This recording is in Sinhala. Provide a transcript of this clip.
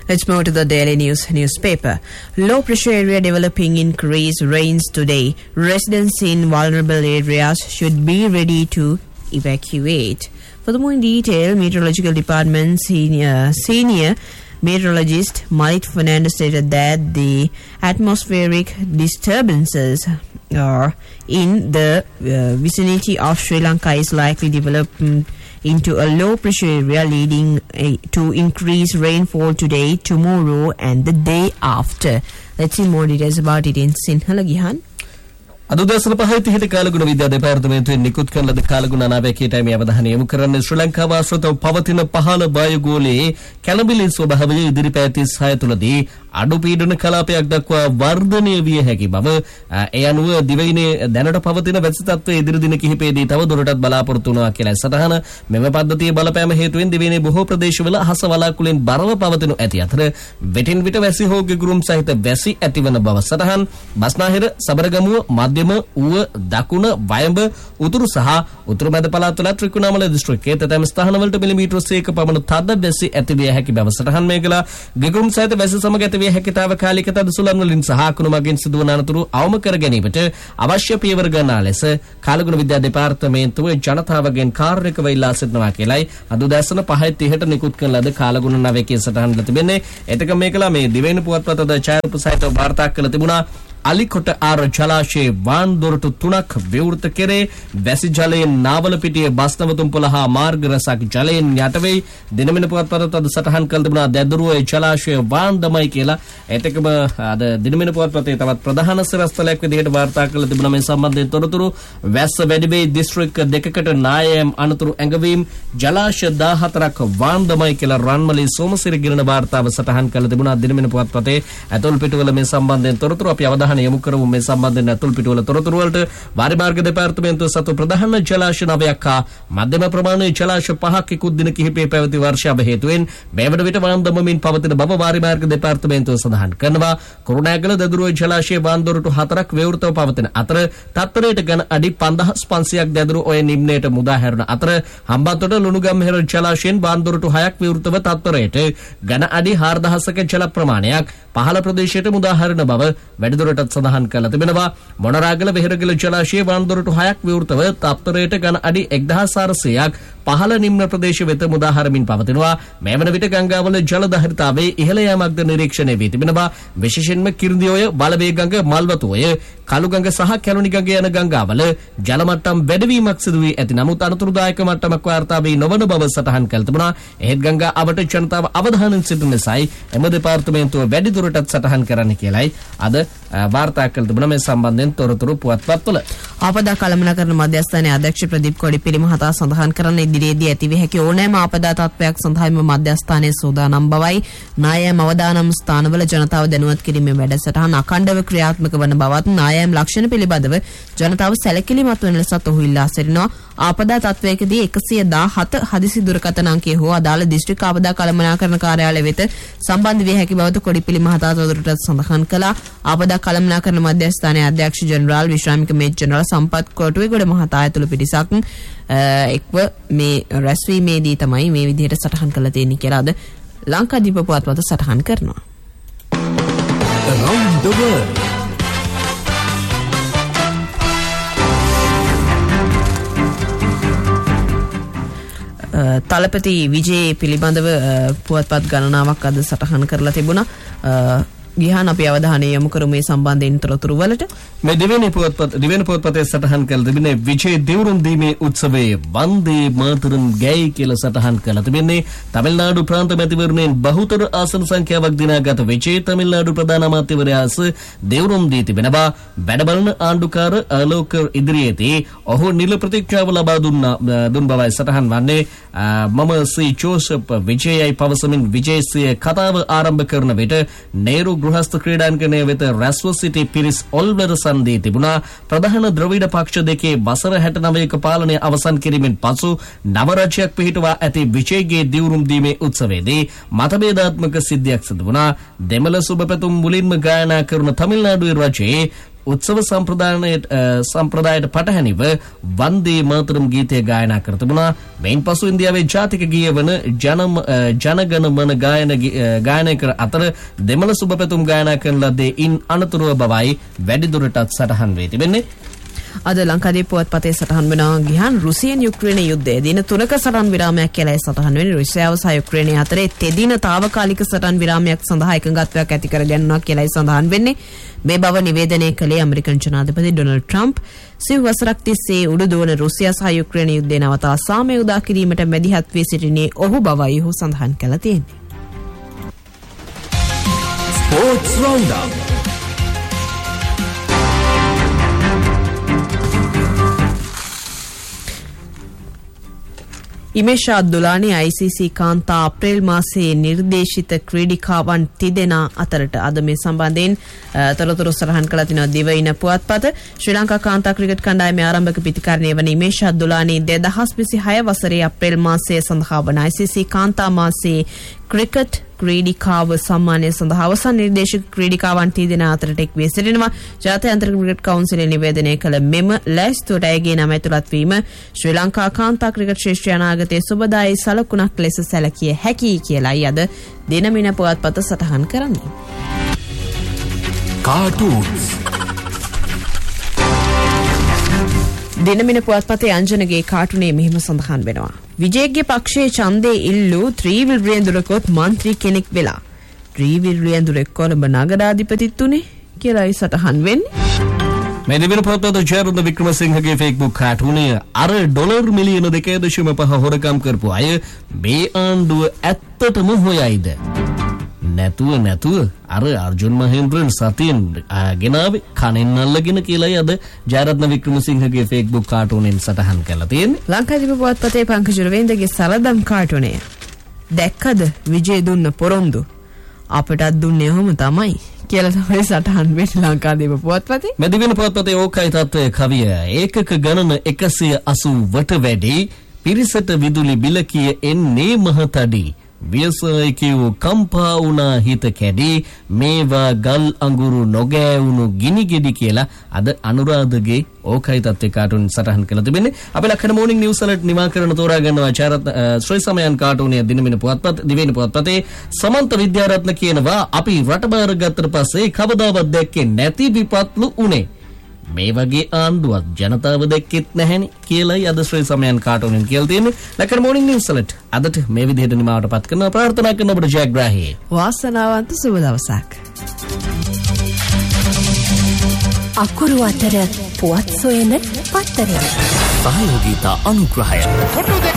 Let's move to the Daily News newspaper. Low pressure area developing increase rains today. Residents in vulnerable areas should be ready to evacuate. Furthermore, in detail, Meteorological Department senior meteorologist Malik Fernandez stated that the atmospheric disturbances in the vicinity of Sri Lanka is likely developing into a low pressure area, leading to increased rainfall today, tomorrow and the day after. Let's see more details about it in Sinhala Gihan. අදදසන පහයි හිට කාලගුණ විද්‍යා දෙපාර්තමේන්තුවෙන් නිකුත් කරන ලද කාලගුණ අනාවැකියටයි මේ අවධානය යොමු කරන්නේ. ශ්‍රී ලංකාව ආශ්‍රිතව පවතින පහළ වායුගෝලයේ කැළඹිලි ස්වභාවය ඉදිරි පැය 36 තුලදී අඩු පීඩන කලාපයක් දක්වා වර්ධනය විය හැකි බව ඒ අනුව දිවයිනේ දැනට පවතින වැසි තත්ත්වයේ ඉදිරි දින කිහිපයේදී තව දුරටත් බලාපොරොත්තු වෙනවා කියලා සටහන මෙම පද්ධතියේ බලපෑම හේතුවෙන් දිවයිනේ බොහෝ ප්‍රදේශවල අහස වලාකුළෙන් බරව පවතිනු ඇති අතර වෙටින් විට වැසි හෝ ගිගුරුම් සහිත වැසි ඇතිවන බව සටහන් බස්නාහිර සබරගමුව මධ්‍යම ඌව දකුණ වයඹ උතුරු සහ උතුරු මැද පළාත්වල ත්‍රිකුණාමල දිස්ත්‍රික්කයේ තැතැම් ස්ථානවලට මිලිමීටර 1ක පමණ තද වැසි ඇතිවිය හැකි බව සටහන් මේකලා ගිගුරුම් සහිත වැසි සමග ඇතිවිය හැකි තාවකාලික තද සුළං වලින් සහ අකුණු මගින් සිදුවන අනතුරු අවම කර ගැනීමට අවශ්‍ය පියවර ගන්නා ලෙස කාලගුණ විද්‍යා දෙපාර්තමේන්තුව ජනතාවගෙන් කාර්යකව ඉල්ලා සිටිනවා කියලයි අදදසන 5:30ට නිකුත් කරන ලද කාලගුණ නවකයේ සටහන් තිබෙන්නේ. එතක මේකලා මේ දිවයින පුවත්පතද ඡායාරූප සහිතව වාර්තා කළ තිබුණා. අලිකොට ආර ජලාශයේ වාන් දොරටු 3ක් විවෘත කෙරේ. වැසි ජලයෙන් නාවල පිටියේ බස්නවතුම්පොළ හා මාර්ග රසක් ජලයෙන් යට වෙයි. දිනමින පුවත්පතට අද සටහන් කළ තිබුණා දැදුරුවේ ජලාශයේ වාන් දමයි කියලා. ඒතකම අද දිනමින පුවත්පතේ තවත් ප්‍රධාන සිරස්තලයක් විදිහට වාර්තා කළ තිබුණා මේ සම්බන්ධයෙන් තොරතුරු. වැස්ස වැඩි වෙයි දිස්ත්‍රික්ක දෙකකට නායම් අනතුරු ඇඟවීම් ජලාශය 14ක් වාන් දමයි කියලා රන්මලී සෝමසිරි ගිරණ වාර්තාව සටහන් කළ තිබුණා දිනමින පුවත්පතේ. ඇතුල් පිටුවල මේ සම්බන්ධයෙන් තොරතුරු අපි අවධානය යොමු කරමු. මේ සම්බන්ධයෙන් අතුල් පිටුවල තොරතුරු වලට වාරි මාර්ග දෙපාර්තමේන්තුව සතු ප්‍රධාන ජලාශය 9ක් හා මධ්‍යම ප්‍රමාණයේ ජලාශය 5ක් ඉක්ුත් දින කිහිපයේ පැවති වර්ෂාව හේතුවෙන් මේ වන විට වාන් දමමින් පවතින බව වාරි මාර්ග දෙපාර්තමේන්තුව සඳහන් කරනවා. කුරුණෑගල දැදුරුවේ ජලාශයේ වාන් දොරටු 4ක් විවෘතව පවතින අතර තත්පරයට ඝන අඩි 5500ක් දැදුරු ඔය නිම්නයට මුදා හැරුණ අතර හම්බන්තොට ලුණුගම්හෙර ජලාශයෙන් වාන් දොරටු 6ක් විවෘතව තත්පරයට ඝන අඩි 4000ක ජල ප්‍රමාණයක් පහළ ප්‍රදේශයට මුදා හැරෙන බව වැඩිදුරටත් සඳහන් කළ තිබෙනවා. මොනරාගල වෙහෙරගල ජලාශයේ වාන් දොරටු 6ක් විවෘතව තත්පරයට ඝන අඩි 1400ක් පහළ නිම්න ප්‍රදේශ වෙත මුදා හැරමින් පවතිනවා. මේ වන විට ගංගාවල ජල දහරිතාවේ ඉහළ යාමක්ද නිරීක්ෂණය වී තිබෙනවා. විශේෂයෙන්ම කිරිඳිඔය, බලවේගඟ, මල්වතුඔය, කළුගඟ සහ කැලණිගඟ යන ගංගාවල ජල මට්ටම් වැඩිවීමක් සිදු වී ඇති නමුත් අනතුරුදායක මට්ටමක් වාර්තා වී නොවන බව සටහන් කළ තිබුණා. එහෙත් ගංගා අවට ජනතාව අවධානයෙන් සිටින ලෙසයි එම දෙපාර්තමේන්තුව වැඩිදුරටත් සටහන් කරන්න කියලයි අද වාර්තා කළ තිබුණා. මේ සම්බන්ධයෙන් තොරතුරු පුවත්පත්වල. ආපදා කළමනාකරන මධ්‍යස්ථානයේ අධ්‍යක්ෂ ප්‍රදීප් කොඩිපිලි මහතා සඳහන් කරන ඉදිරියේදී ඇතිවිය හැකි ඕනෑම ආපදා තත්ත්වයක් සඳහා මෙම මධ්‍යස්ථානයේ සූදානම් බවයි. නායම් අවදානම් ස්ථානවල ජනතාව දැනුවත් කිරීමේ වැඩසටහන අඛණ්ඩව ක්‍රියාත්මක වන බවත් නායම් ලක්ෂණ පිළිබඳව ජනතාව සැලකිලිමත් වන ලෙසත් ඔහු ඉල්ලා සිටිනවා. ආපදා තත්ත්වයකදී 117 හදිසි දුරකථන අංකය හෝ අදාළ දිස්ත්‍රික් ආපදා කළමනාකරන කාර්යාලය වෙත සම්බන්ධ විය හැකි බවද කොඩිපිලි මහතා තවදුරටත් සඳහන් කළා. ආපදා කළමනාකරන මධ්‍යස්ථානයේ අධ්‍යක්ෂ ජෙනරාල් විශ්‍රාමික මේජර් ජෙනරාල් සම්පත් කොටුවේගොඩ මහතා ඇතුළු පිරිසක් එක්ව මේ රැස්වීමේදී තමයි මේ විදිහට සටහන් කළ තියෙන්නේ කියලා අද ලංකාදීප පුවත්පත සටහන් කරනවා. Around the world. තලපති විජේ පිළිබඳව පුවත්පත් ගණනාවක් අද සටහන් කරලා තිබුණා. ගිහාන අපි අවධානය යොමු කරමු මේ සම්බන්ධයෙන් තොරතුරු වලට. මේ දෙවෙනි පුවත්පතේ සටහන් කළ තිබෙන්නේ විජේ දිවුරුම් දීමේ උත්සවයේ වන්දේ මාතරම් ගැයි කියලා සටහන් කළා තිබෙන්නේ. තමිල්නාඩු ප්‍රාන්ත මැතිවරණයෙන් බහුතර ආසන සංඛ්‍යාවක් දිනාගත විජේ තමිල්නාඩු ප්‍රධාන අමාත්‍යවරයාස දිවුරුම් දී තිබෙනවා. වැඩබලන ආණ්ඩුකාර ආලෝකර් ඉදිරියේදී ඔහු නිල ප්‍රතික්‍රියාව ලබා දුන් බවයි සටහන් වන්නේ. මම සී ජෝසප් විජේයි පවසමින් විජේසිය කතාව ආරම්භ කරන විට නේරු ගෘහස්ත ක්‍රීඩාංගණය වෙත රැස්ව සිටි පිරිස් ඔල්වර සන්දී තිබුණා. ප්‍රධාන ද්‍රවිඩ පක්ෂ දෙකේ වසර 69ක පාලනය අවසන් කිරීමෙන් පසු නව රජයක් පිහිටුවා ඇති විජේගේ දිවුරුම් දීමේ උත්සවයේදී මතභේදාත්මක සිද්ධියක් සිදු වුණා. දෙමළ සුබ පැතුම් මුලින්ම ගායනා කරන තමිල්නාඩුවේ රජයේ උත්සව සම්ප්‍රදායට පටහැනිව වන්දේ මාතරම් ගීතය ගායනා කර තිබුණා. මෙයින් පසු ඉන්දියාවේ ජාතික ගීය වන ජනගණ මන ගායනා කර අතර දෙමළ සුබ පැතුම් ගායනා කරන ලද්දේ ඉන් අනතුරුව බවයි වැඩිදුරටත් සටහන් වේ තිබෙන්නේ. අද ලංකාදීප පුවත්පතේ සටහන් වෙනවා ගියන් රුසියන් යුක්‍රේන යුද්ධය දින 3ක සටන් විරාමයක් කියලා සටහන් වෙන්නේ. රුසියාව සහ යුක්‍රේනය අතරේ තෙදින తాවකාලික සටන් විරාමයක් සඳහා එකඟත්වයක් ඇති කර ගන්නවා කියලා සඳහන් වෙන්නේ. මේ බව නිවේදනය කළේ ඇමරිකන් ජනාධිපති ඩොනල්ඩ් ට්‍රම්ප්. සිව් වසරක් තිස්සේ උඩු දුවන රුසියා සහ යුක්‍රේන යුද්ධය නවතා සාමය උදා කිරීමට මැදිහත් වී සිටිනේ ඔහු බවයි ඔහු සඳහන් කළා තියෙන්නේ. Sports round up. ඉමේෂා දුලානි ICC කාන්තා අප්‍රේල් මාසයේ නිර්දේශිත ක්‍රීඩිකාවන් තිදෙනා අතරට අද මේ සම්බන්ධයෙන් තොරතුරු සටහන් කළ තිනවා දිවයින පුවත්පත. ශ්‍රී ලංකා කාන්තා ක්‍රිකට් කණ්ඩායමේ ආරම්භක පිතිකරණය වන ඉමේෂා දුලානි 2026 වසරේ අප්‍රේල් මාසයේ සඳහා වන ICC කාන්තා මාසයේ ක්‍රිකට් ක්‍රීඩිකාව සම්මානය සඳහා අවසන් නිර්දේශක ක්‍රීඩිකාවන් තිදෙනා අතරට එක් වී සිටිනවා. ජාත්‍යන්තර ක්‍රිකට් කවුන්සිලය නිවේදනය කළ මෙම ලැයිස්තුවට ඇගේ නම ඇතුළත් වීම ශ්‍රී ලංකා කාන්තා ක්‍රිකට් ශ්‍රේෂ්ඨ අනාගතයේ සුබදායී සලකුණක් ලෙස සැලකිය හැකියි කියලායි අද දිනමින පුවත්පත සටහන් කරන්නේ. කාටූන්ස්. දිනමින පුවත්පතේ අංජනගේ කාටුනේ මෙහිම සඳහන් වෙනවා. විජේගේ පක්ෂයේ ඡන්දේ ඉල්ලූ ත්‍රිවිල් රියඳුරකොත් මන්ත්‍රී කෙනෙක් වෙලා ත්‍රිවිල් රියඳුරෙක් කොළඹ නගරාධිපතිත් උනේ කියලායි සටහන් වෙන්නේ. මේ දින පොතේ ජයරුද වික්‍රමසිංහගේ Facebook කාටුනේ අර ඩොලර් මිලියන 2.5 හොරකම් කරපු අය මේ ආණ්ඩුව ඇත්තටම හොයයිද? නැතුව අර අර්ජුන් මහේන්ද්‍රන් සතියෙන් ගෙනාවේ කනෙන් අල්ලගෙන කියලායි අද ජයරත්න වික්‍රමසිංහගේ Facebook කාටුනෙන් සටහන් කරලා තියෙන්නේ. ලංකාදීප පුවත්පතේ පංකජ රවීන්දගේ සලදම් කාටුනේ දැක්කද විජේ දුන්න පොරොන්දු අපටත් දුන්නේ ඔහොම තමයි කියලා තමයි සටහන් වෙන්නේ ලංකාදීප පුවත්පතේ. මේ දින පුවත්පතේ ඕකයි තත්ත්වය කවිය ඒකක ගණන 180ට වැඩි පිරිසට විදුලි බිල කිය එන්නේ මහතඩි. ව්‍යවසායිකයෝ කම්පා වුණා හිත කැඩි මේවා ගල් අඟුරු නොගෑවුණු ගිනි ගෙඩි කියලා අද අනුරාධගේ ඕකයි තත්ත්වය කාටුන් සටහන් කරලා තිබෙන්නේ. අපි ලක්කඩ මොර්නිං නිවුස් වලට නිමා කරන තෝරා ගන්නවා ශ්‍රී සමයන් කාටුනේ දිනමින පුවත්පත් දිවෙන පුවත්පතේ සමන්ත විද්‍යාරත්න කියනවා අපි රට බාර ගත්තට පස්සේ කවදාවත් දැක්කේ නැති විපත්ලු උනේ. මේ වගේ ආණ්ඩුවක් ජනතාව දැක්කෙත් නැහැනේ කියලායි අද ශ්‍රී සමයන් කාටුනෙන් කියලා තියෙන්නේ. ලක්කඩ මොර්නිං නිවුස් වලට අදට මේ විදිහට නිමාවට පත් කරනවා. ප්‍රාර්ථනා කරන ඔබට ජයග්‍රාහී වාසනාවන්ත සුබ දවසක්. අකුරු අතර පුවත් සොයන පත්තරය සහයෝගීතා අනුග්‍රහය